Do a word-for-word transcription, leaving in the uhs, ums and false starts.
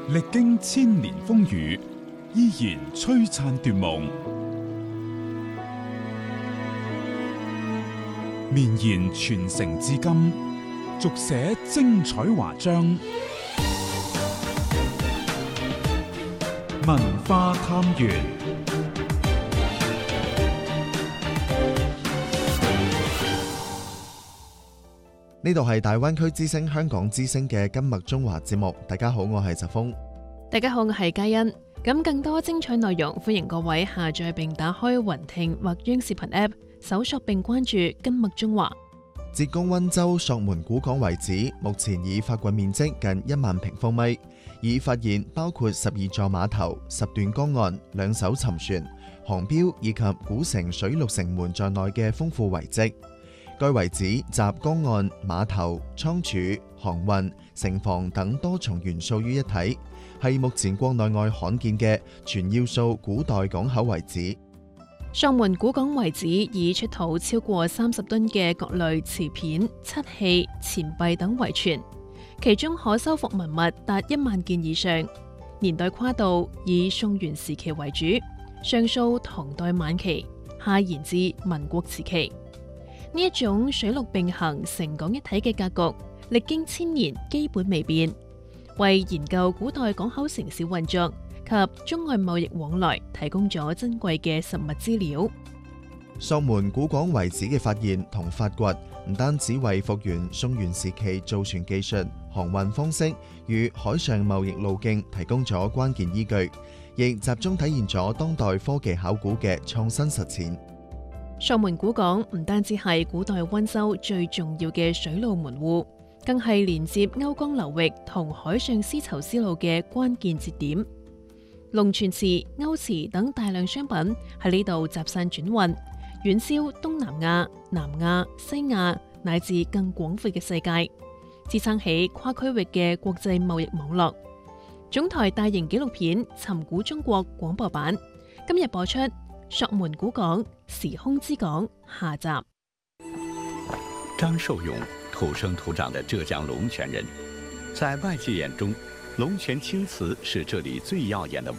歷經千年風雨，依然璀璨奪夢，綿延傳承至今，續寫精彩華章。文化探源， 呢度係大灣區之聲香港之聲嘅今麥中華節目。大家好，我係疾風。 大家好，我係嘉欣。咁更多精彩內容，歡迎各位下載並打開雲聽或央視頻 App， 搜索並關注今麥中華。 浙江溫州朔門古港遺址目前已發掘面積近一萬平方米，已發現包括十二座碼頭、十段江岸、兩艘沉船、航標以及古城水陸城門在內嘅豐富遺跡。該遺址集江岸、碼頭、倉儲、航運、城防等多重元素於一體，係目前國內外罕見嘅全要素古代港口遺址。 朔門古港遺址已出土超過三十噸嘅各類瓷片、漆器、錢幣等遺存，其中可修復文物達一萬件以上，年代跨度以宋元時期為主，上溯唐代晚期，下延至民國時期。呢一種水陸並行、城港一體嘅格局，歷經千年基本未變，為研究古代港口城市運作及中外貿易往來提供咗珍貴嘅實物資料。 朔門古港遺址嘅發現同發掘，唔單止為復原宋元時期造船技術、航運方式與海上貿易路徑提供咗關鍵依據，亦集中體現咗當代科技考古嘅創新實踐。 朔門古港唔單止係古代溫州最重要嘅水路門戶，更係連接甌江流域同海上絲綢之路嘅關鍵節點。龍泉瓷、歐瓷等大量商品喺呢度集散轉運，遠銷東南亞、南亞、西亞乃至更廣闊嘅世界，支撐起跨區域嘅國際貿易網絡。總台大型紀錄片《尋古中國》廣播版今日播出《朔門古港時空之港》下集。 張壽勇，土生土長的浙江龍泉人，在外界眼中，龍泉青瓷是這裡最耀眼的